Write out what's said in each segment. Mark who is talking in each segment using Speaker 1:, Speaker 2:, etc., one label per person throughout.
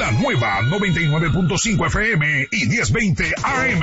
Speaker 1: La nueva 99.5 FM y 1020 AM.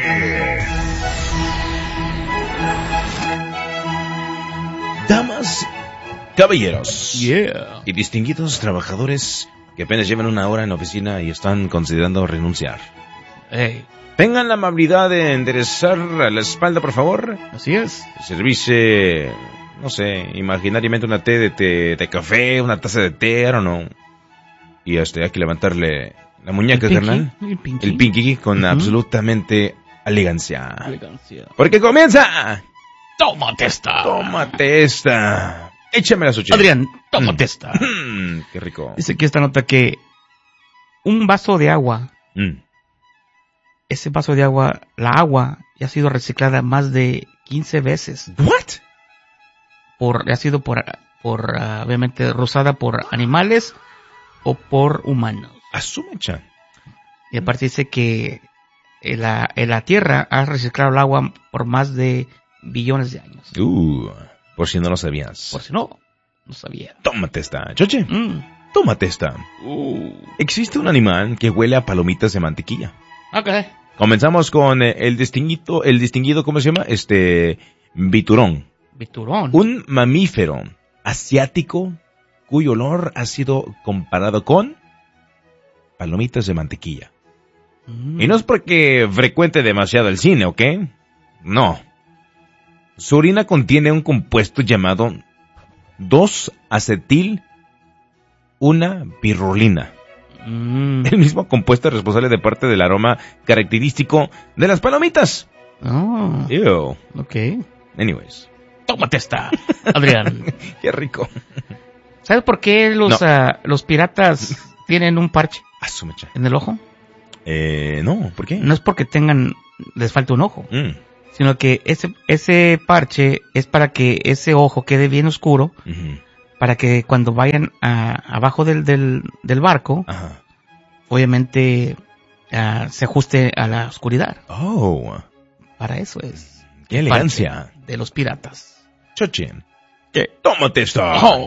Speaker 2: Damas, caballeros,
Speaker 3: Yeah.
Speaker 2: y distinguidos trabajadores que apenas llevan una hora en la oficina y están considerando renunciar.
Speaker 3: Hey,
Speaker 2: Tengan la amabilidad de enderezar la espalda, por favor.
Speaker 3: así es.
Speaker 2: Servirse, no sé, imaginariamente una té de café, una taza de té, I don't know. Y hay que levantarle la muñeca, carnal. El pinky con absolutamente elegancia.
Speaker 3: Elegancia.
Speaker 2: Porque comienza.
Speaker 3: Tómate esta.
Speaker 2: Tómate esta. Échame la suche.
Speaker 3: Adrián, tómate esta.
Speaker 2: Qué rico.
Speaker 3: Dice aquí esta nota que un vaso de agua, ese vaso de agua, la agua ya ha sido reciclada más de 15 veces.
Speaker 2: What?
Speaker 3: Ha sido obviamente rosada por animales o por humanos.
Speaker 2: Asumecha.
Speaker 3: Y aparte dice que la Tierra ha reciclado el agua por más de billones de años.
Speaker 2: Por si no lo sabías.
Speaker 3: Por si no sabía.
Speaker 2: Tómate esta. Choche, tómate esta. Existe un animal que huele a palomitas de mantequilla.
Speaker 3: Ok.
Speaker 2: Comenzamos con el distinguido, ¿cómo se llama? Biturón.
Speaker 3: Biturón.
Speaker 2: Un mamífero asiático cuyo olor ha sido comparado con palomitas de mantequilla. Y no es porque frecuente demasiado el cine, ¿ok? No. Su orina contiene un compuesto llamado 2-acetil-1-pirrolina. El mismo compuesto responsable de parte del aroma característico de las palomitas.
Speaker 3: Oh.
Speaker 2: Ew.
Speaker 3: Ok.
Speaker 2: Anyways.
Speaker 3: Tómate esta, Adrián.
Speaker 2: Qué rico.
Speaker 3: ¿Sabes por qué los piratas tienen un parche
Speaker 2: Asumecha.
Speaker 3: en el ojo?
Speaker 2: No, ¿por qué?
Speaker 3: No es porque les falta un ojo, sino que ese parche es para que ese ojo quede bien oscuro, para que cuando vayan abajo del barco, obviamente se ajuste a la oscuridad.
Speaker 2: Oh.
Speaker 3: Para eso es.
Speaker 2: Qué elegancia.
Speaker 3: De los piratas.
Speaker 2: Choche. ¿Qué? Tómate esto.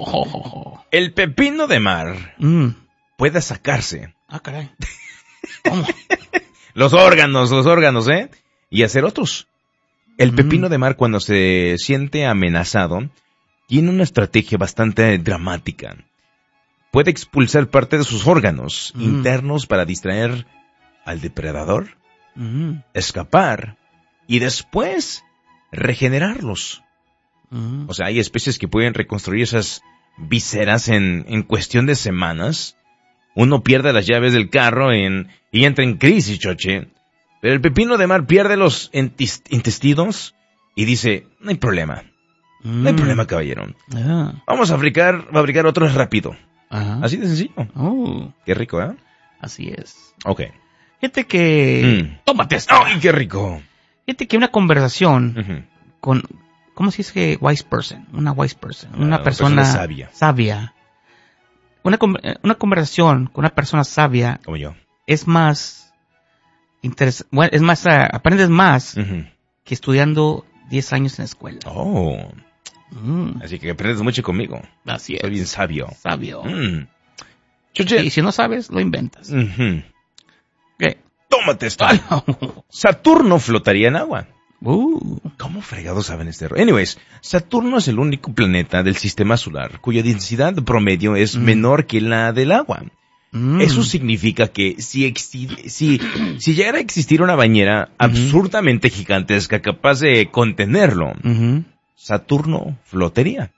Speaker 2: El pepino de mar puede sacarse.
Speaker 3: Ah, caray. ¿Cómo?
Speaker 2: Los órganos, ¿eh? Y hacer otros. El pepino de mar, cuando se siente amenazado, tiene una estrategia bastante dramática. Puede expulsar parte de sus órganos internos para distraer al depredador, escapar y después regenerarlos. O sea, hay especies que pueden reconstruir esas vísceras en cuestión de semanas. Uno pierde las llaves del carro y entra en crisis, choche. Pero el pepino de mar pierde los intestinos y dice, no hay problema. No hay problema, caballero. Vamos a fabricar otros rápido. Así de sencillo. Qué rico, ¿eh?
Speaker 3: Así es.
Speaker 2: Ok.
Speaker 3: Fíjate que...
Speaker 2: ¡Tómate esto! ¡Ay, qué rico!
Speaker 3: Fíjate que una conversación con... ¿Cómo se dice wise person? Una wise person. Una persona sabia. Una conversación con una persona sabia...
Speaker 2: Como yo.
Speaker 3: Es más... Bueno, es más... aprendes más que estudiando 10 años en la escuela.
Speaker 2: Oh. Así que aprendes mucho conmigo.
Speaker 3: Así es.
Speaker 2: Soy bien sabio.
Speaker 3: Sabio.
Speaker 2: Choche.
Speaker 3: Y si no sabes, lo inventas. ¿Qué?
Speaker 2: Tómate esto. Saturno flotaría en agua. ¿Cómo fregados saben este rollo? Anyways, Saturno es el único planeta del sistema solar cuya densidad promedio es menor que la del agua. Eso significa que si llegara a existir una bañera absurdamente gigantesca capaz de contenerlo, Saturno flotaría.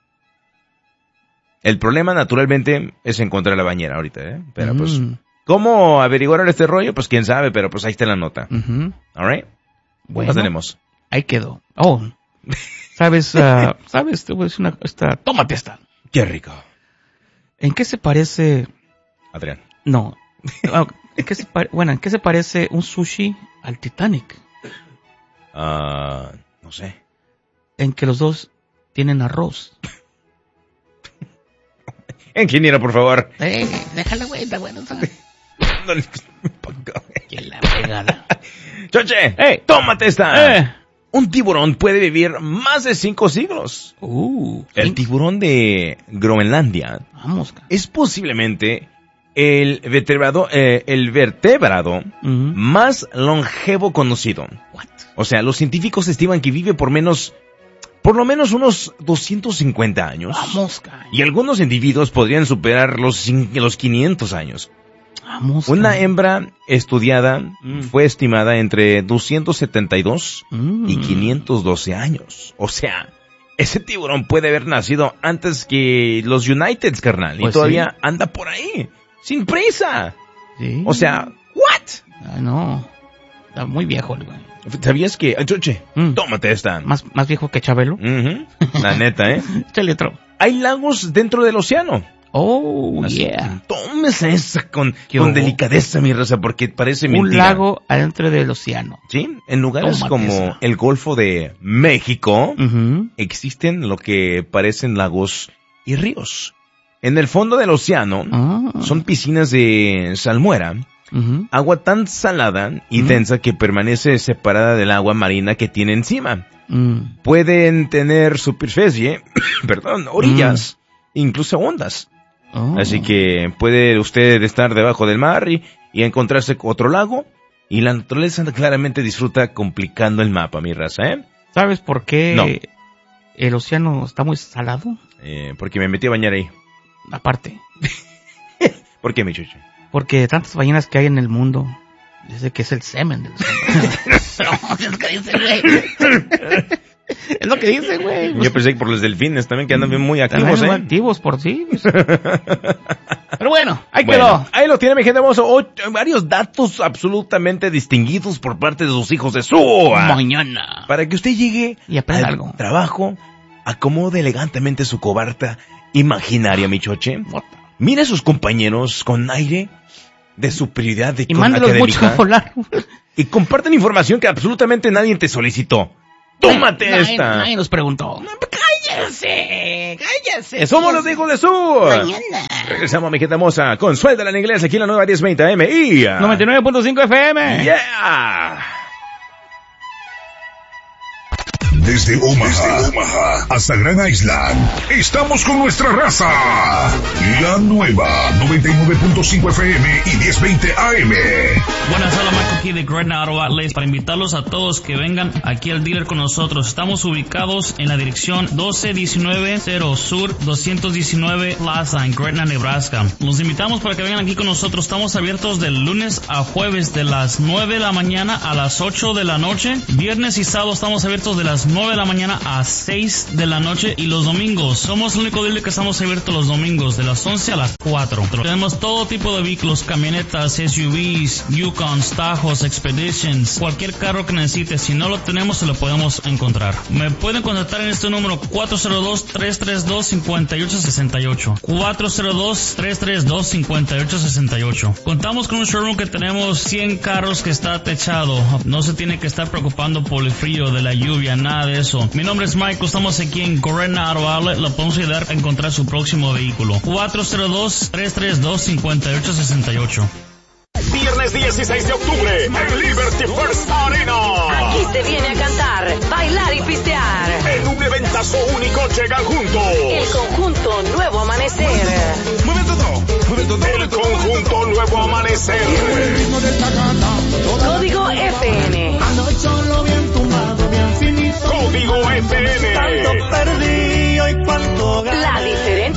Speaker 2: El problema, naturalmente, es encontrar la bañera ahorita, ¿eh? Pero pues, ¿cómo averiguaron este rollo? Pues quién sabe, pero pues ahí está la nota. Alright.
Speaker 3: Bueno,
Speaker 2: tenemos.
Speaker 3: Ahí quedó. ¿Sabes? Te voy a decir tómate esta.
Speaker 2: Qué rico.
Speaker 3: ¿En qué se parece?
Speaker 2: Adrián.
Speaker 3: No. ¿En qué se parece un sushi al Titanic?
Speaker 2: No sé.
Speaker 3: En que los dos tienen arroz.
Speaker 2: Ingeniero, por favor.
Speaker 3: Déjala vuelta, bueno. Que la pegada.
Speaker 2: Choche, tómate esta. Un tiburón puede vivir más de 5 siglos. El tiburón de Groenlandia es posiblemente el vertebrado más longevo conocido.
Speaker 3: What?
Speaker 2: O sea, los científicos estiman que vive por lo menos unos 250 años.
Speaker 3: Vamos, caña.
Speaker 2: Y algunos individuos podrían superar los 500 años.
Speaker 3: Vamos,
Speaker 2: Una
Speaker 3: caña.
Speaker 2: hembra estudiada fue estimada entre 272 y 512 años. O sea, ese tiburón puede haber nacido antes que los Uniteds, carnal.
Speaker 3: Pues
Speaker 2: y todavía anda por ahí, sin prisa.
Speaker 3: Sí.
Speaker 2: O sea, ¿what?
Speaker 3: Ay, no. Está muy viejo el güey.
Speaker 2: ¿Sabías que... Choche, tómate esta.
Speaker 3: Más viejo que Chabelo.
Speaker 2: Ujú. La neta, ¿eh?
Speaker 3: Échale otro.
Speaker 2: Hay lagos dentro del océano.
Speaker 3: Oh,
Speaker 2: Así,
Speaker 3: yeah.
Speaker 2: Tómese esa con
Speaker 3: hubo?
Speaker 2: delicadeza, mi raza, porque parece
Speaker 3: Un
Speaker 2: mentira.
Speaker 3: lago adentro del océano.
Speaker 2: Sí, en lugares
Speaker 3: Tómate
Speaker 2: como
Speaker 3: esa.
Speaker 2: el Golfo de México,
Speaker 3: Ujú.
Speaker 2: existen lo que parecen lagos y ríos. En el fondo del océano
Speaker 3: Ah.
Speaker 2: son piscinas de salmuera,
Speaker 3: Ujú.
Speaker 2: agua tan salada y densa que permanece separada del agua marina que tiene encima. Pueden tener superficie, orillas, incluso ondas.
Speaker 3: Oh.
Speaker 2: Así que puede usted estar debajo del mar y encontrarse con otro lago, y la naturaleza claramente disfruta complicando el mapa, mi raza, ¿eh?
Speaker 3: ¿Sabes por qué
Speaker 2: No.
Speaker 3: el océano está muy salado?
Speaker 2: Porque me metí a bañar ahí.
Speaker 3: Aparte.
Speaker 2: ¿Por qué, mi chucho?
Speaker 3: Porque de tantas ballenas que hay en el mundo, dice que es el semen del océano. No, es lo que dice, güey. Es lo que dice, güey.
Speaker 2: Yo pensé que por los delfines también, que andan bien muy activos,
Speaker 3: También
Speaker 2: ¿eh?
Speaker 3: activos por sí. Pero bueno, ahí
Speaker 2: Bueno,
Speaker 3: quedó.
Speaker 2: ahí lo tiene, mi gente hermoso. Varios datos absolutamente distinguidos por parte de sus hijos de su...
Speaker 3: Mañana.
Speaker 2: Para que usted llegue
Speaker 3: Y aprenda
Speaker 2: al
Speaker 3: algo.
Speaker 2: trabajo, acomode elegantemente su cobarta imaginaria, mi choche.
Speaker 3: What?
Speaker 2: Mire a sus compañeros con aire de superioridad
Speaker 3: Y mándelos mucho a volar.
Speaker 2: y comparten información que absolutamente nadie te solicitó. ¡Tómate esta!
Speaker 3: Nadie nos preguntó.
Speaker 2: ¡Cállese! ¡Somos los hijos de su!
Speaker 3: Mañana.
Speaker 2: Regresamos, mi gente hermosa, con Suéltala en inglés aquí en la nueva 1020 AM y...
Speaker 3: 99.5 FM.
Speaker 2: ¡Yeah!
Speaker 1: Desde Omaha hasta Gran Island, estamos con nuestra raza. La nueva 99.5 FM y 1020 AM.
Speaker 4: Buenas, hola, Michael aquí de Gretna Auto Outlets para invitarlos a todos que vengan aquí al dealer con nosotros. Estamos ubicados en la dirección 12190 Sur 219 Plaza en Gretna, Nebraska. Los invitamos para que vengan aquí con nosotros. Estamos abiertos de lunes a jueves de las 9 de la mañana a las 8 de la noche. Viernes y sábado estamos abiertos de las 9 de la mañana a 6 de la noche, y los domingos somos el único dealer que estamos abiertos los domingos de las 11 a las 4. Tenemos todo tipo de vehículos, camionetas, SUVs, Yukons, Tajos, Expeditions, cualquier carro que necesite. Si no lo tenemos, se lo podemos encontrar. Me pueden contactar en este número 402-332-5868. 402-332-5868. Contamos con un showroom que tenemos 100 carros que está techado. No se tiene que estar preocupando por el frío, de la lluvia, nada de eso. Mi nombre es Michael, estamos aquí en Gretna Auto Outlet. Lo podemos ayudar a encontrar su próximo vehículo. 402-332-5868.
Speaker 1: Viernes 16 de octubre en Liberty First Arena.
Speaker 5: Aquí se viene a cantar, bailar y pistear.
Speaker 1: En un eventazo único llegan juntos.
Speaker 5: El conjunto Nuevo Amanecer.
Speaker 1: El conjunto Nuevo Amanecer.
Speaker 5: Código FN.
Speaker 1: Código FM.
Speaker 5: La diferencia.